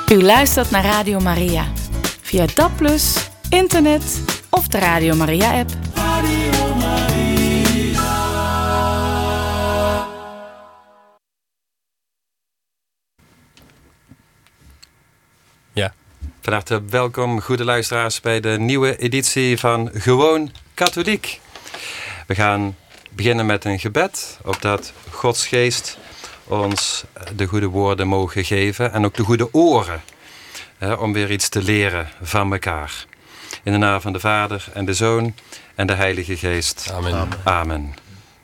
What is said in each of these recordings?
U luistert naar Radio Maria. Via DAB+, internet of de Radio Maria-app. Radio Maria. Ja, van harte welkom, goede luisteraars, bij de nieuwe editie van Gewoon Katholiek. We gaan beginnen met een gebed, opdat Gods geest ons de goede woorden mogen geven en ook de goede oren, om weer iets te leren van elkaar. In de naam van de Vader en de Zoon en de Heilige Geest. Amen. Amen.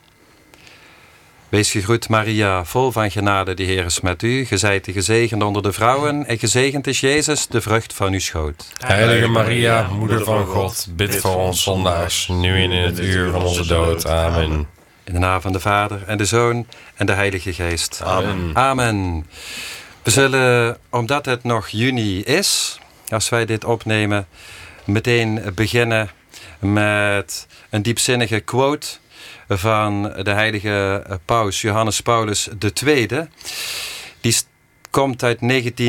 Wees gegroet, Maria, vol van genade, de Heer is met u. Ge zijt gezegend onder de vrouwen en gezegend is Jezus, de vrucht van uw schoot. Heilige Maria, moeder van God, bid voor ons zondaars, nu en in het uur van onze dood. Amen. In de naam van de Vader en de Zoon en de Heilige Geest. Amen. Amen. We zullen, omdat het nog juni is, als wij dit opnemen, meteen beginnen met een diepzinnige quote van de heilige paus Johannes Paulus II. Die komt uit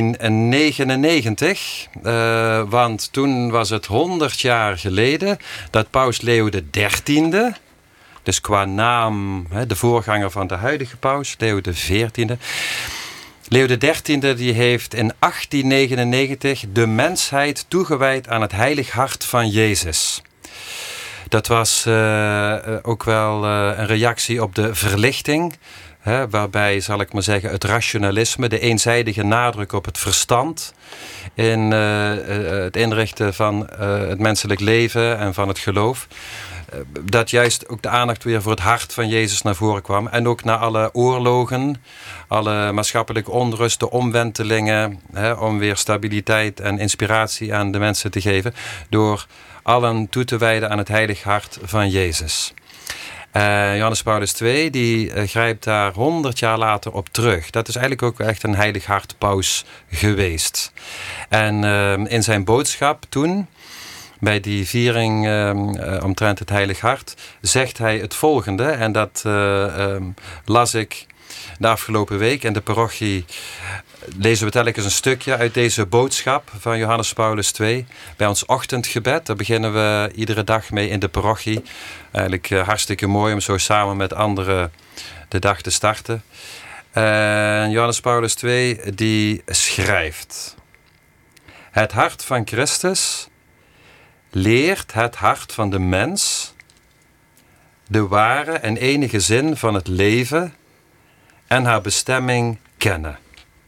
1999, want toen was het 100 jaar geleden dat paus Leo XIII, dus qua naam de voorganger van de huidige paus, Leo XIV. Leo XIII die heeft in 1899 de mensheid toegewijd aan het heilig hart van Jezus. Dat was ook wel een reactie op de verlichting, waarbij, zal ik maar zeggen, het rationalisme, de eenzijdige nadruk op het verstand in het inrichten van het menselijk leven en van het geloof, dat juist ook de aandacht weer voor het hart van Jezus naar voren kwam. En ook na alle oorlogen, alle maatschappelijke onrust, de omwentelingen, om weer stabiliteit en inspiratie aan de mensen te geven, door allen toe te wijden aan het heilig hart van Jezus. Johannes Paulus II die grijpt daar 100 jaar later op terug. Dat is eigenlijk ook echt een heilig hart paus geweest. En in zijn boodschap toen, bij die viering omtrent het heilig hart, zegt hij het volgende. En dat las ik de afgelopen week in de parochie. Lezen we telkens een stukje uit deze boodschap van Johannes Paulus II. Bij ons ochtendgebed, daar beginnen we iedere dag mee in de parochie. Eigenlijk hartstikke mooi om zo samen met anderen de dag te starten. Johannes Paulus II die schrijft: het hart van Christus leert het hart van de mens de ware en enige zin van het leven en haar bestemming kennen.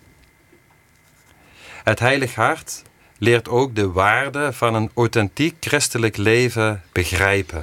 Het heilig hart leert ook de waarde van een authentiek christelijk leven begrijpen.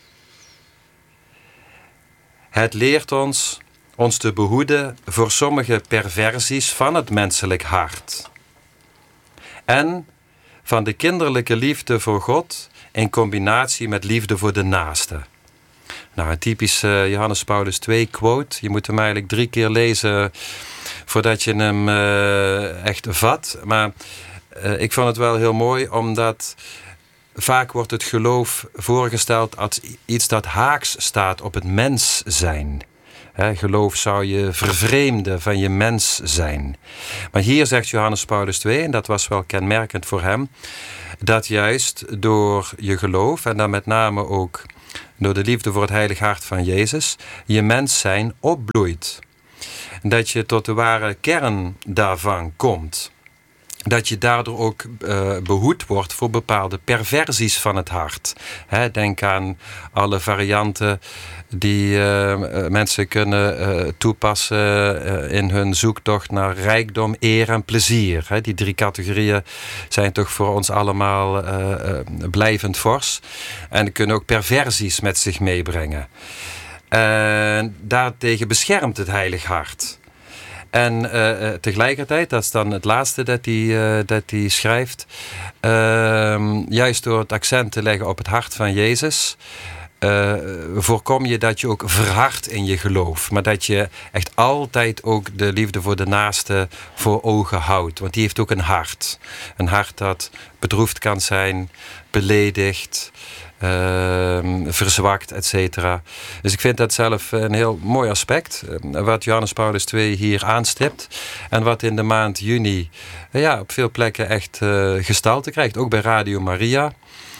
Het leert ons te behoeden voor sommige perversies van het menselijk hart. En van de kinderlijke liefde voor God in combinatie met liefde voor de naaste. Nou, een typische Johannes Paulus II quote. Je moet hem eigenlijk 3 keer lezen voordat je hem echt vat. Maar ik vond het wel heel mooi, omdat vaak wordt het geloof voorgesteld als iets dat haaks staat op het mens zijn. Geloof zou je vervreemden van je mens zijn. Maar hier zegt Johannes Paulus II, en dat was wel kenmerkend voor hem, dat juist door je geloof, en dan met name ook door de liefde voor het heilig hart van Jezus, je mens zijn opbloeit. Dat je tot de ware kern daarvan komt. Dat je daardoor ook behoed wordt voor bepaalde perversies van het hart. Denk aan alle varianten die mensen kunnen toepassen in hun zoektocht naar rijkdom, eer en plezier. Die 3 categorieën zijn toch voor ons allemaal blijvend fors. En kunnen ook perversies met zich meebrengen. Daartegen beschermt het heilig hart. En tegelijkertijd, dat is dan het laatste dat hij schrijft, juist door het accent te leggen op het hart van Jezus, voorkom je dat je ook verhardt in je geloof. Maar dat je echt altijd ook de liefde voor de naaste voor ogen houdt. Want die heeft ook een hart. Een hart dat bedroefd kan zijn, beledigd, verzwakt, et cetera. Dus ik vind dat zelf een heel mooi aspect. Wat Johannes Paulus II hier aanstipt. En wat in de maand juni op veel plekken echt gestalte krijgt. Ook bij Radio Maria.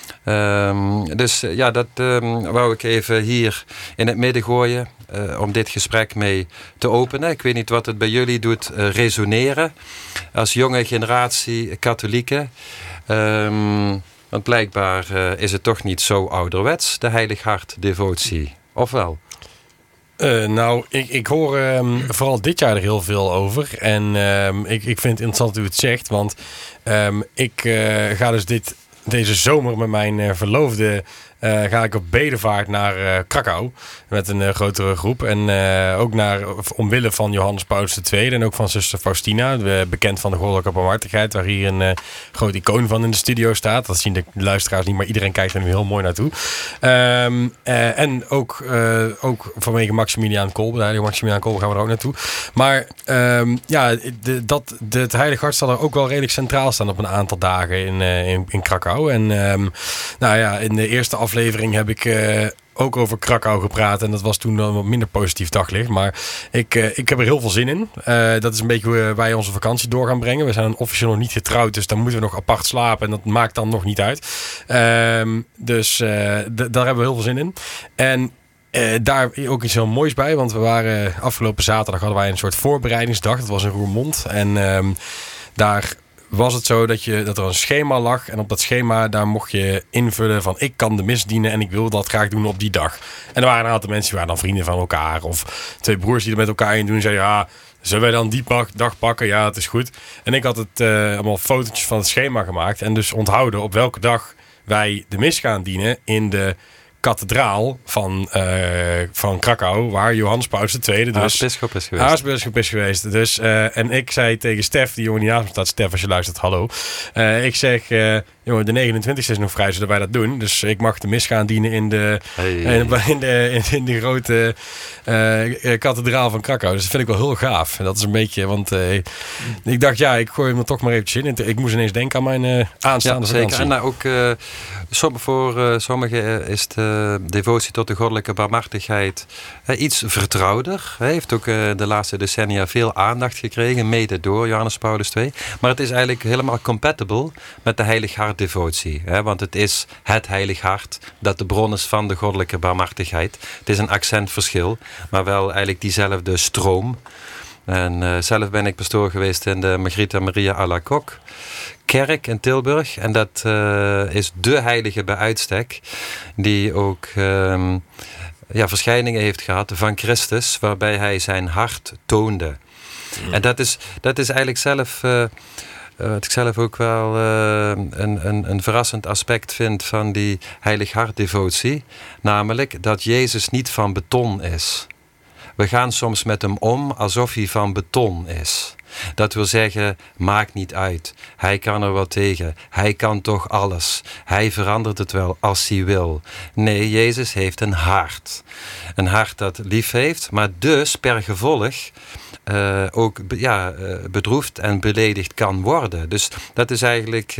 Dat wou ik even hier in het midden gooien. Om dit gesprek mee te openen. Ik weet niet wat het bij jullie doet resoneren. Als jonge generatie katholieken. Want blijkbaar is het toch niet zo ouderwets, de Heilig Hart devotie. Of wel? Ik hoor vooral dit jaar er heel veel over. En ik vind het interessant hoe u het zegt. Want ik ga dus deze zomer met mijn verloofde... ga ik op bedevaart naar Krakau met een grotere groep. En ook omwille van Johannes Paulus II en ook van zuster Faustina, bekend van de Goddelijke Barmhartigheid, waar hier een groot icoon van in de studio staat. Dat zien de luisteraars niet, maar iedereen kijkt er nu heel mooi naartoe. En ook vanwege Maximiliaan Kolbe, de heilige Maximiliaan Kolbe, gaan we er ook naartoe. Maar het Heilig Hart zal er ook wel redelijk centraal staan op een aantal dagen in Krakau. En in de eerste aflevering heb ik ook over Krakau gepraat. En dat was toen een wat minder positief daglicht. Maar ik heb er heel veel zin in. Dat is een beetje hoe wij onze vakantie door gaan brengen. We zijn officieel nog niet getrouwd. Dus dan moeten we nog apart slapen. En dat maakt dan nog niet uit. Daar hebben we heel veel zin in. En daar ook iets heel moois bij. Want we waren afgelopen zaterdag hadden wij een soort voorbereidingsdag. Dat was in Roermond. En daar was het zo dat er een schema lag. En op dat schema daar mocht je invullen van ik kan de mis dienen en ik wil dat graag doen op die dag. En er waren een aantal mensen die waren dan vrienden van elkaar. Of twee broers die er met elkaar in doen. Zeiden zullen wij dan die dag pakken? Ja, het is goed. En ik had het allemaal fotootjes van het schema gemaakt. En dus onthouden op welke dag wij de mis gaan dienen in de kathedraal van Krakau, waar Johannes Paulus II aartsbisschop is geweest. Dus, en ik zei tegen Stef, die jongen die naast me staat, Stef, als je luistert, hallo. Ik zeg, jongen, de 29e is nog vrij, zullen wij dat doen. Dus ik mag de mis gaan dienen in de grote kathedraal van Krakau. Dus dat vind ik wel heel gaaf. En dat is een beetje, want ik dacht, ik gooi hem er toch maar eventjes in. Ik moest ineens denken aan mijn aanstaande vakantie. Zeker. En ook voor sommigen is de devotie tot de goddelijke barmhartigheid iets vertrouwder. Hij heeft ook de laatste decennia veel aandacht gekregen, mede door Johannes Paulus II. Maar het is eigenlijk helemaal compatible met de Heilig Hart devotie. Want het is het Heilig Hart dat de bron is van de goddelijke barmhartigheid. Het is een accentverschil, maar wel eigenlijk diezelfde stroom. En zelf ben ik pastoor geweest in de Margrieta Maria Alacoque kerk in Tilburg. En dat is de heilige bij uitstek. Die ook verschijningen heeft gehad van Christus. Waarbij hij zijn hart toonde. Ja. En dat is eigenlijk zelf wat ik zelf ook wel een verrassend aspect vind van die Heilig Hart devotie. Namelijk dat Jezus niet van beton is. We gaan soms met hem om alsof hij van beton is. Dat wil zeggen, maakt niet uit. Hij kan er wel tegen. Hij kan toch alles. Hij verandert het wel als hij wil. Nee, Jezus heeft een hart. Een hart dat lief heeft, maar dus per gevolg ook bedroefd en beledigd kan worden. Dus dat is eigenlijk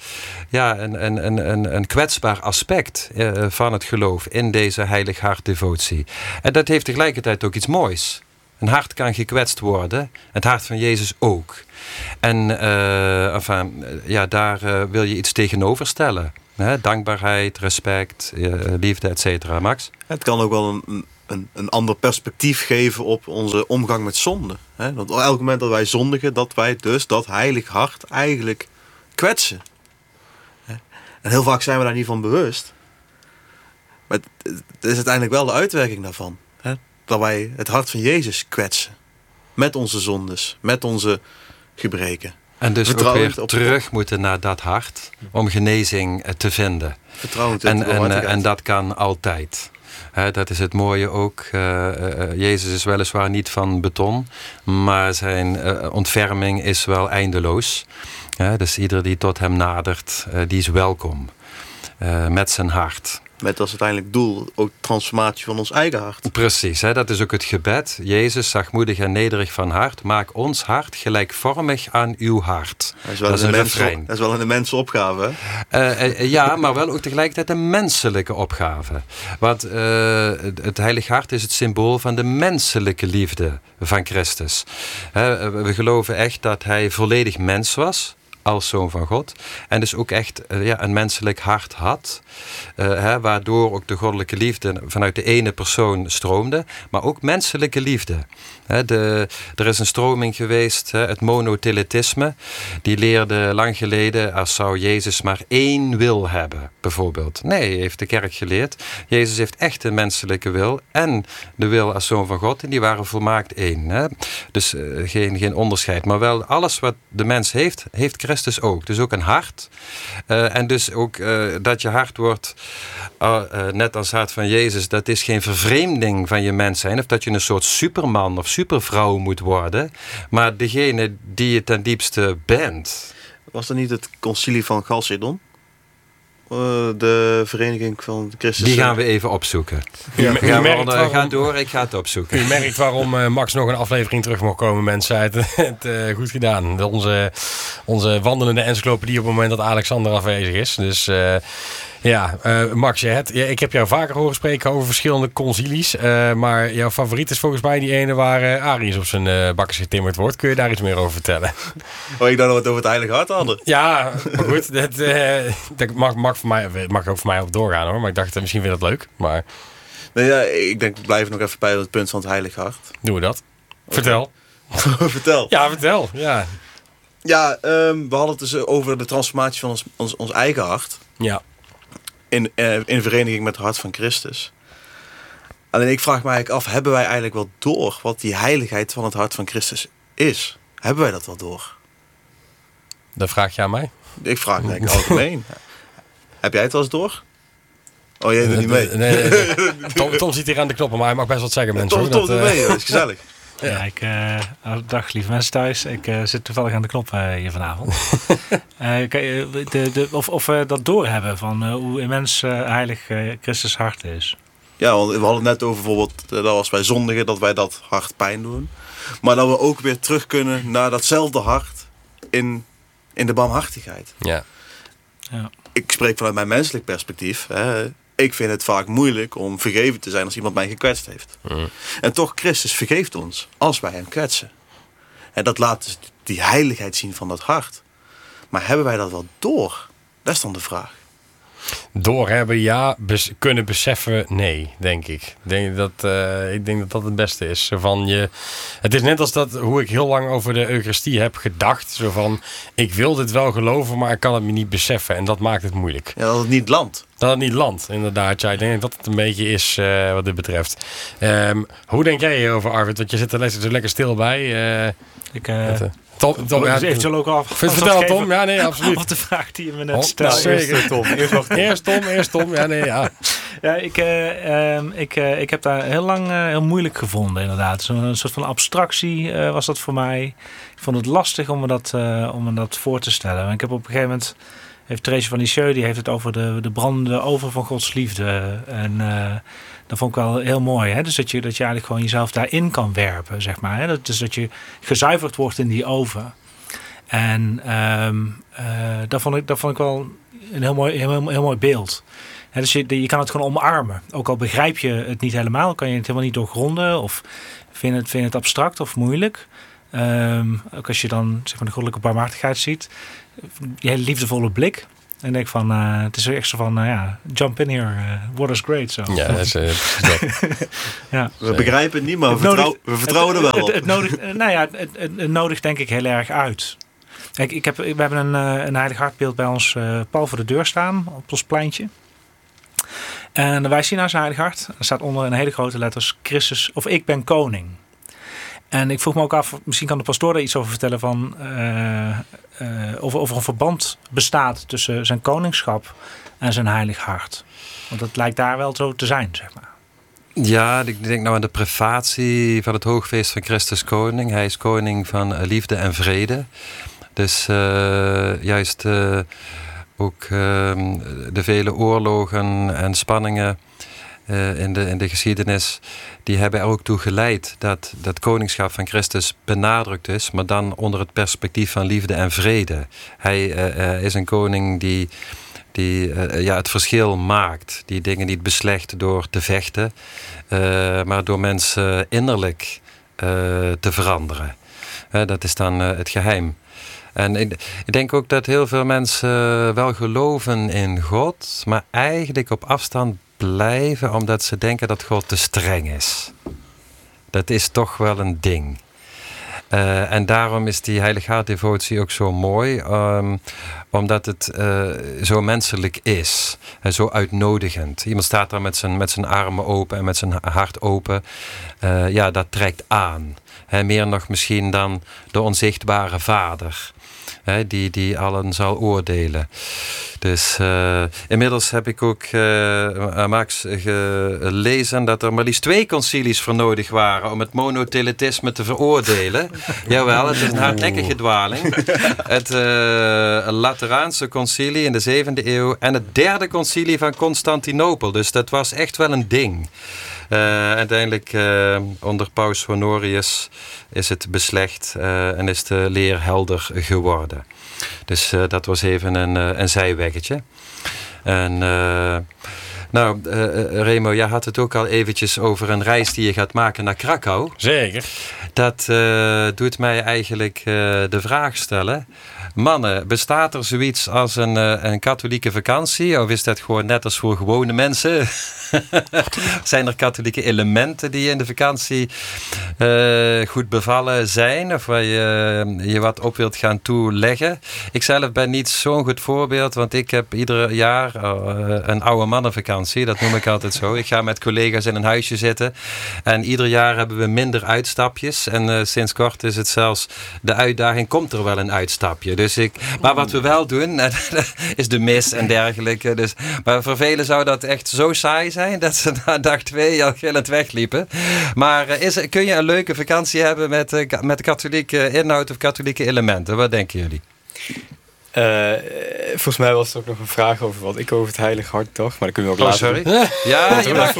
een kwetsbaar aspect van het geloof in deze Heilig Hart devotie. En dat heeft tegelijkertijd ook iets moois. Een hart kan gekwetst worden. Het hart van Jezus ook. En daar wil je iets tegenover stellen. Dankbaarheid, respect, liefde, et cetera. Max? Het kan ook wel een ander perspectief geven op onze omgang met zonde. Want op elk moment dat wij zondigen, dat wij dus dat Heilig Hart eigenlijk kwetsen. En heel vaak zijn we daar niet van bewust. Maar het is uiteindelijk wel de uitwerking daarvan. Dat wij het hart van Jezus kwetsen. Met onze zondes, met onze gebreken. En dus ook weer terug moeten naar dat hart om genezing te vinden. En dat kan altijd. Dat is het mooie ook. Jezus is weliswaar niet van beton, maar zijn ontferming is wel eindeloos. Dus ieder die tot hem nadert, die is welkom. Met zijn hart. Met als uiteindelijk doel ook transformatie van ons eigen hart. Precies, hè? Dat is ook het gebed. Jezus, zachtmoedig en nederig van hart, maak ons hart gelijkvormig aan uw hart. Dat is een refrein. Dat is wel een immense opgave, hè? Ja, maar wel ook tegelijkertijd een menselijke opgave. Want het Heilige Hart is het symbool van de menselijke liefde van Christus. We geloven echt dat hij volledig mens was, als zoon van God. En dus ook echt een menselijk hart had. Waardoor ook de goddelijke liefde vanuit de ene persoon stroomde. Maar ook menselijke liefde. Er is een stroming geweest, het monotheletisme. Die leerde lang geleden, als zou Jezus maar één wil hebben, bijvoorbeeld. Nee, heeft de kerk geleerd. Jezus heeft echt een menselijke wil en de wil als zoon van God. En die waren volmaakt één. Dus geen onderscheid. Maar wel alles wat de mens heeft Christus ook. Dus ook een hart. En dus ook dat je hart wordt, net als het hart van Jezus, dat is geen vervreemding van je mens zijn. Of dat je een soort superman of supervrouw moet worden. Maar degene die je ten diepste bent. Was dat niet het concilie van Chalcedon? De vereniging van Christus. Die gaan we even opzoeken. Ga door, ik ga het opzoeken. U merkt waarom Max nog een aflevering terug mag komen, mensen. Het goed gedaan. Onze wandelende encyclopedie op het moment dat Alexander afwezig is. Dus Max, ik heb jou vaker horen spreken over verschillende concilies. Maar jouw favoriet is volgens mij die ene waar Arius op zijn bakkers getimmerd wordt. Kun je daar iets meer over vertellen? Ik dacht dat we het over het Heilige Hart hadden. Ja, maar goed. Dat mag ook voor mij op doorgaan, hoor. Maar ik dacht, misschien vind je dat leuk. Maar... Nee, ik denk, we blijven nog even bij het punt van het Heilige Hart. Doen we dat? Vertel. Vertel. Ja, vertel. Ja. Ja, we hadden het dus over de transformatie van ons eigen hart. Ja. In vereniging met het hart van Christus. Alleen ik vraag me eigenlijk af, hebben wij eigenlijk wel door wat die heiligheid van het hart van Christus is? Hebben wij dat wel door? Dat vraag je aan mij? Ik vraag het eigenlijk algemeen. Heb jij het wel eens door? Oh, jij doet niet mee. Nee. Tom zit hier aan de knoppen, maar hij mag best wat zeggen, mensen. Tom doet mee, dat is gezellig. Ja, dag lieve mensen thuis. Ik zit toevallig aan de knop hier vanavond. Of we dat doorhebben van hoe immens heilig Christus hart is. Ja, want we hadden het net over bijvoorbeeld dat als wij zondigen, dat wij dat hart pijn doen. Maar dat we ook weer terug kunnen naar datzelfde hart in de barmhartigheid. Ja. Ik spreek vanuit mijn menselijk perspectief. Ik vind het vaak moeilijk om vergeven te zijn als iemand mij gekwetst heeft. En toch, Christus vergeeft ons als wij hem kwetsen. En dat laat dus die heiligheid zien van dat hart. Maar hebben wij dat wel door? Dat is dan de vraag. Doorhebben, ja. Kunnen beseffen, nee, denk ik. Ik denk dat dat het beste is. Het is net als hoe ik heel lang over de Eucharistie heb gedacht. Zo van, ik wil dit wel geloven, maar ik kan het me niet beseffen. En dat maakt het moeilijk. Ja, dat het niet landt. Dat het niet landt, inderdaad. Ja, ik denk dat het een beetje is wat dit betreft. Hoe denk jij hierover, Arvid? Want je zit er zo lekker stil bij. Tom, eventueel ook af. Vertel, Tom. Ja, nee, absoluut. Of de vraag die je me net stelde. Zeker, Tom. Eerst Tom. Ja, nee, ja. Ja, ik heb daar heel lang heel moeilijk gevonden, inderdaad. Zo'n soort van abstractie was dat voor mij. Ik vond het lastig om me dat voor te stellen. Ik heb op een gegeven moment... Therese van Lisieux, die heeft het over de brandende oven van Gods liefde. En dat vond ik wel heel mooi. Hè? Dus dat je eigenlijk gewoon jezelf daarin kan werpen, zeg maar. Hè? Dus dat je gezuiverd wordt in die oven. En dat vond ik wel een heel mooi beeld. Hè? Dus je kan het gewoon omarmen. Ook al begrijp je het niet helemaal, kan je het helemaal niet doorgronden. Of vind je het abstract of moeilijk. Ook als je dan zeg maar, de goddelijke barmhartigheid ziet. Die hele liefdevolle blik. En denk van, het is echt zo van, jump in here, water's great. So. Ja, dat is ja. We begrijpen het niet, maar we vertrouwen er wel op. Het nodigt denk ik heel erg uit. Kijk, we hebben een heilig hartbeeld bij ons pal voor de deur staan, op ons pleintje. En wij zien naar zijn heilig hart. Er staat onder in hele grote letters Christus, of ik ben koning. En ik vroeg me ook af, misschien kan de pastoor daar iets over vertellen van of er een verband bestaat tussen zijn koningschap en zijn heilig hart. Want dat lijkt daar wel zo te zijn, zeg maar. Ja, ik denk nou aan de privatie van het hoogfeest van Christus koning. Hij is koning van liefde en vrede. Dus juist ook de vele oorlogen en spanningen in de geschiedenis, die hebben er ook toe geleid dat koningschap van Christus benadrukt is, maar dan onder het perspectief van liefde en vrede. Hij is een koning die het verschil maakt. Die dingen niet beslecht door te vechten, maar door mensen innerlijk te veranderen. Dat is dan het geheim. En ik denk ook dat heel veel mensen wel geloven in God, maar eigenlijk op afstand blijven omdat ze denken dat God te streng is. Dat is toch wel een ding. En daarom is die heilighaardevotie ook zo mooi, omdat het zo menselijk is. Zo uitnodigend. Iemand staat daar met zijn armen open en met zijn hart open. Dat trekt aan. Meer nog misschien dan de onzichtbare Vader. Die allen zal oordelen. Dus inmiddels heb ik ook, Max, gelezen dat er maar liefst 2 concilies voor nodig waren om het monotheletisme te veroordelen. Jawel, het is een hardnekkige dwaling. Het Lateraanse concilie in de 7e eeuw en het 3e concilie van Constantinopel. Dus dat was echt wel een ding. Uiteindelijk onder Paus Honorius is het beslecht en is de leer helder geworden. Dus dat was even een zijweggetje. En Remo, jij had het ook al eventjes over een reis die je gaat maken naar Krakau. Zeker. Dat doet mij eigenlijk de vraag stellen. Mannen, bestaat er zoiets als een katholieke vakantie? Of is dat gewoon net als voor gewone mensen? Zijn er katholieke elementen die in de vakantie goed bevallen zijn? Of waar je wat op wilt gaan toeleggen? Ik zelf ben niet zo'n goed voorbeeld. Want ik heb ieder jaar een oude mannenvakantie. Dat noem ik altijd zo. Ik ga met collega's in een huisje zitten. En ieder jaar hebben we minder uitstapjes. En sinds kort is het zelfs de uitdaging. Komt er wel een uitstapje? Maar wat we wel doen, is de mis en dergelijke. Dus, maar voor velen zou dat echt zo saai zijn dat ze na dag 2 al gillend wegliepen. Maar kun je een leuke vakantie hebben met katholieke inhoud of katholieke elementen? Wat denken jullie? Volgens mij was er ook nog een vraag over wat ik over het Heilige Hart dacht. Maar dat kunnen we ook later. Sorry? Ja, je mag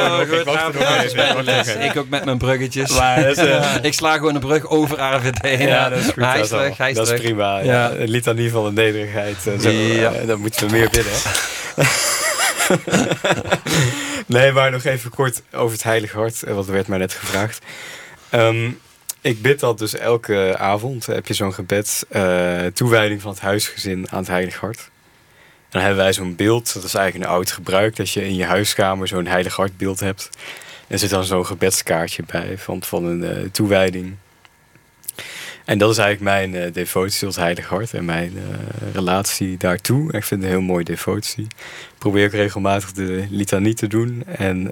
ik ook met mijn bruggetjes. Ik sla gewoon een brug over AVD. Ja, dat is goed. Hij is terug. Dat is prima. Ja. Een litanie van de nederigheid. Dan moeten we meer bidden. Nee, maar nog even kort over het Heilige Hart. Wat werd mij net gevraagd. Ik bid dat dus elke avond. Heb je zo'n gebed. Toewijding van het huisgezin aan het Heilige Hart. En dan hebben wij zo'n beeld. Dat is eigenlijk een oud gebruik. Dat je in je huiskamer zo'n Heilige Hart beeld hebt. Er zit dan zo'n gebedskaartje bij. Van een toewijding. En dat is eigenlijk mijn devotie tot het Heilige Hart. En mijn relatie daartoe. Ik vind het een heel mooie devotie. Ik probeer ook regelmatig de litanie te doen. En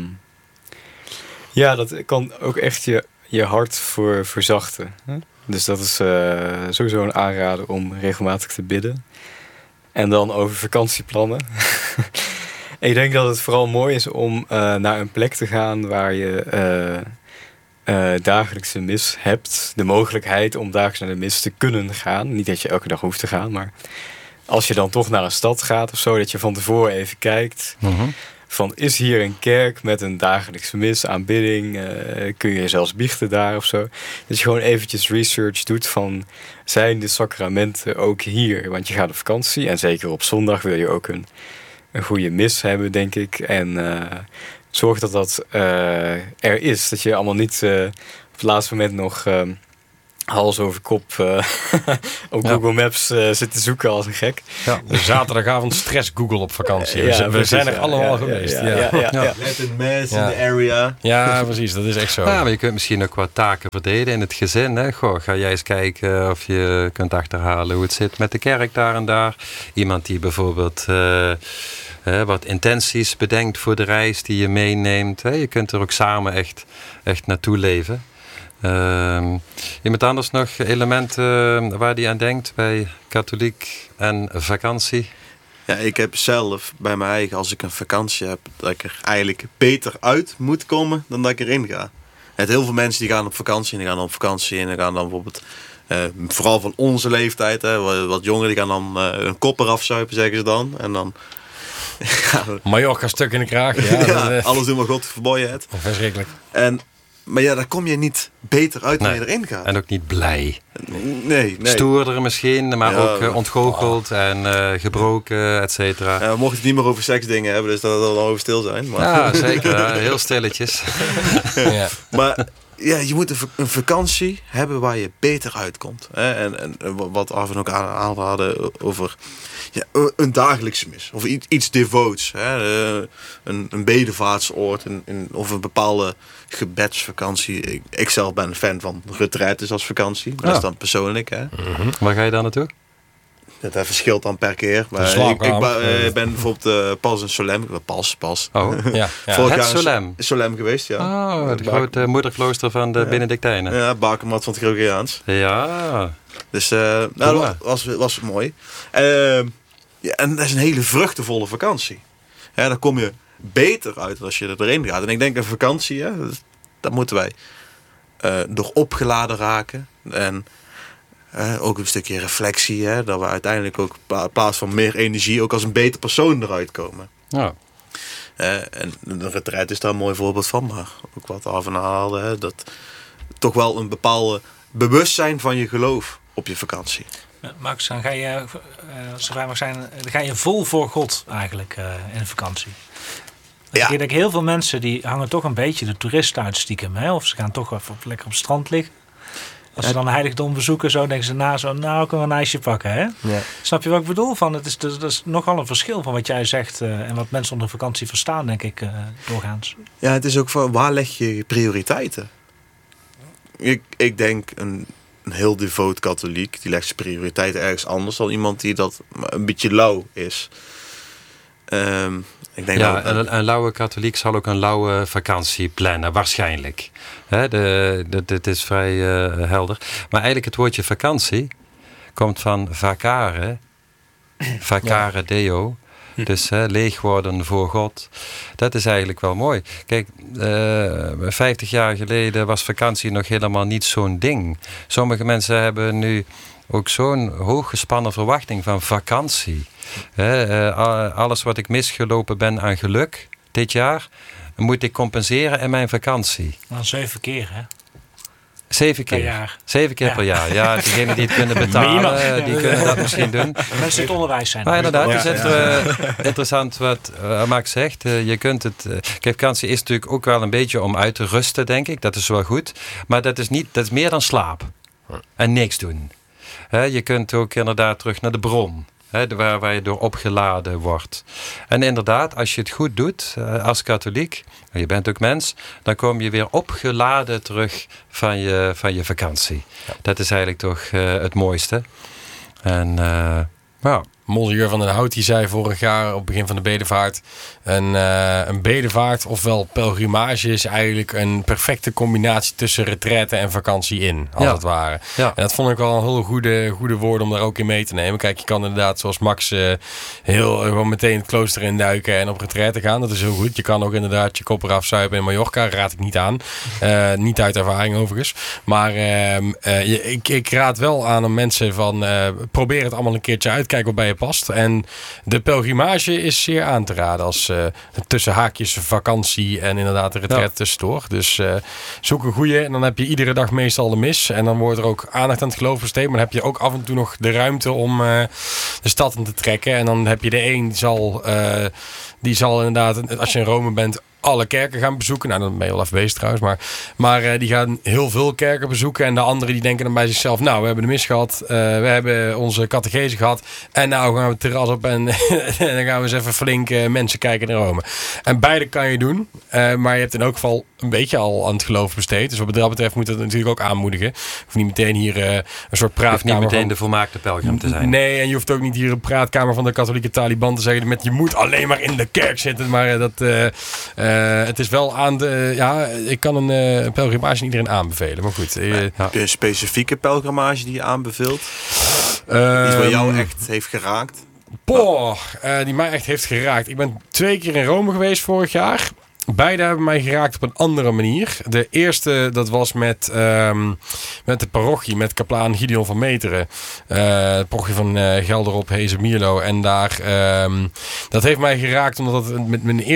dat kan ook echt je hart verzachten. Dus dat is sowieso een aanrader om regelmatig te bidden. En dan over vakantieplannen. Ik denk dat het vooral mooi is om naar een plek te gaan waar je dagelijkse mis hebt. De mogelijkheid om dagelijks naar de mis te kunnen gaan. Niet dat je elke dag hoeft te gaan, maar als je dan toch naar een stad gaat of zo, dat je van tevoren even kijkt. Van, is hier een kerk met een dagelijkse mis, aanbidding? Kun je zelfs biechten daar of zo? Dat je gewoon eventjes research doet van, zijn de sacramenten ook hier? Want je gaat op vakantie en zeker op zondag wil je ook een goede mis hebben, denk ik. En zorg dat er is. Dat je allemaal niet op het laatste moment nog hals over kop op Google Maps zit te zoeken als een gek. Ja, zaterdagavond stress Google op vakantie. We zijn er allemaal geweest. Met een mes in de area. Ja, precies. Dat is echt zo. Ja, maar je kunt misschien ook wat taken verdelen in het gezin. Hè? Goh, ga jij eens kijken of je kunt achterhalen hoe het zit met de kerk daar en daar. Iemand die bijvoorbeeld wat intenties bedenkt voor de reis die je meeneemt. Je kunt er ook samen echt naartoe leven. Iemand anders nog elementen waar die aan denkt bij katholiek en vakantie? Ja, ik heb zelf bij mij eigen, als ik een vakantie heb, dat ik er eigenlijk beter uit moet komen dan dat ik erin ga. Heel veel mensen die gaan op vakantie en die gaan dan op vakantie en dan gaan dan bijvoorbeeld Vooral van onze leeftijd. Hè, wat jongeren die gaan dan een kop eraf zuipen, zeggen ze dan. En dan... Mallorca stuk in de kraag. Ja, ja, alles doen maar God verboden het. Verschrikkelijk. Maar ja, daar kom je niet beter uit wanneer je erin gaat. En ook niet blij. Nee. Stoerder misschien, maar Ja. ook ontgoocheld en gebroken, et cetera. We mochten het niet meer over seksdingen hebben, dus dat we dan over stil zijn. Maar, Ja, zeker. Heel stilletjes. Ja. maar ja, je moet een vakantie hebben waar je beter uitkomt. Hè? En wat Arven ook aanhaalde over een dagelijkse mis. Of iets devoots. Hè? Een bedevaartsoord. Of een bepaalde gebedsvakantie. Ik zelf ben een fan van retraites als vakantie. Dat is dan persoonlijk. Hè? Waar ga je dan naartoe? Dat verschilt dan per keer. Maar ik ben bijvoorbeeld pas in Solem. Pas. Oh, Ja. Vorig het jaar Solem. Solem geweest, ja. Oh, het grote moederklooster van de Benedictijnen. Ja, bakermat van het Gregoriaans. Ja. Dus dat was mooi. En dat is een hele vruchtenvolle vakantie. Daar kom je beter uit als je erin gaat. En ik denk een vakantie, dat moeten wij door opgeladen raken. En ook een stukje reflectie. Dat we uiteindelijk ook in plaats van meer energie ook als een beter persoon eruit komen. Ja. En de retraite is daar een mooi voorbeeld van. Maar ook wat Arven haalde. Dat toch wel een bepaalde bewustzijn van je geloof op je vakantie. Max, dan ga je, zover mag zijn, dan ga je vol voor God eigenlijk in vakantie. Ja. Ik denk heel veel mensen die hangen toch een beetje de toerist uit stiekem. Hè? Of ze gaan toch even lekker op het strand liggen. Als ze dan een heiligdom bezoeken, zo denken ze nou kunnen we een ijsje pakken. Hè? Ja. Snap je wat ik bedoel? Dat is nogal een verschil van wat jij zegt en wat mensen onder vakantie verstaan, denk ik, doorgaans. Ja, het is ook van waar leg je je prioriteiten? Ik denk een heel devoot katholiek, die legt zijn prioriteiten ergens anders dan iemand die dat een beetje lauw is. Ik denk een lauwe katholiek zal ook een lauwe vakantie plannen, waarschijnlijk. Dit is vrij helder. Maar eigenlijk het woordje vakantie komt van vacare Deo. Dus leeg worden voor God. Dat is eigenlijk wel mooi. Kijk, 50 jaar geleden was vakantie nog helemaal niet zo'n ding. Sommige mensen hebben nu ook zo'n hooggespannen verwachting van vakantie. Alles wat ik misgelopen ben aan geluk dit jaar, moet ik compenseren in mijn vakantie. Dan 7 keer, hè? 7 keer. Per jaar. 7 keer per jaar. Ja, diegenen die het kunnen betalen, die kunnen dat misschien doen. Mensen die het onderwijs zijn. Maar inderdaad, het is interessant wat Max zegt. Je kunt het. Kijk, vakantie is natuurlijk ook wel een beetje om uit te rusten, denk ik. Dat is wel goed. Maar dat is meer dan slaap. En niks doen. Je kunt ook inderdaad terug naar de bron. Waar je door opgeladen wordt. En inderdaad, als je het goed doet als katholiek, je bent ook mens, dan kom je weer opgeladen terug van je vakantie. Ja. Dat is eigenlijk toch het mooiste. En Monseigneur van den Hout die zei vorig jaar op het begin van de bedevaart, een bedevaart ofwel pelgrimage is eigenlijk een perfecte combinatie tussen retraite en vakantie in, als het ware. Ja. En dat vond ik wel een heel goede woord om daar ook in mee te nemen. Kijk, je kan inderdaad zoals Max gewoon meteen het klooster induiken en op retraite gaan. Dat is heel goed. Je kan ook inderdaad je kop eraf zuipen in Mallorca. Raad ik niet aan. Niet uit ervaring overigens. Maar ik raad wel aan mensen van probeer het allemaal een keertje uit. Kijk wat bij je past. En de pelgrimage is zeer aan te raden als tussen haakjes vakantie en inderdaad de retraite tussendoor. Dus zoek een goeie en dan heb je iedere dag meestal de mis. En dan wordt er ook aandacht aan het geloof besteed. Maar dan heb je ook af en toe nog de ruimte om de stad in te trekken. En dan heb je de een die zal inderdaad, als je in Rome bent, alle kerken gaan bezoeken. Nou, dan ben je wel even bezig trouwens. Maar die gaan heel veel kerken bezoeken. En de anderen die denken dan bij zichzelf, nou, we hebben de mis gehad. We hebben onze catechese gehad. En nou gaan we het terras op en dan gaan we eens even flink mensen kijken in Rome. En beide kan je doen. Maar je hebt in elk geval een beetje al aan het geloof besteed. Dus wat dat betreft moet dat natuurlijk ook aanmoedigen. Je hoeft niet meteen hier een soort praatkamer. Je hoeft niet meteen de volmaakte pelgrim te zijn. Nee, en je hoeft ook niet hier een praatkamer van de katholieke Taliban te zeggen met je moet alleen maar in de kerk zitten. Maar het is wel aan de... Ja, ik kan een pelgrimage aan iedereen aanbevelen. Maar goed. Heb je een specifieke pelgrimage die je aanbeveelt? Die bij jou echt heeft geraakt? Die mij echt heeft geraakt. Ik ben 2 keer in Rome geweest vorig jaar. beide hebben mij geraakt op een andere manier. De eerste, dat was met de parochie, met kaplaan Gideon van Meteren. De parochie van Gelderop, Hezen, Mierlo. En daar, dat heeft mij geraakt omdat het met mijn